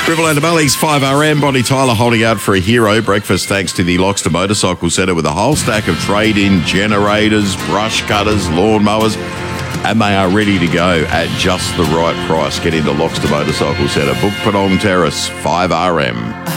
Riverland to Mully's 5RM. Bonnie Tyler holding out for a hero. Breakfast thanks to the Loxton Motorcycle Centre with a whole stack of trade-in generators, brush cutters, lawnmowers, and they are ready to go at just the right price. Get into Loxton Motorcycle Centre. Book Penong Terrace, 5RM.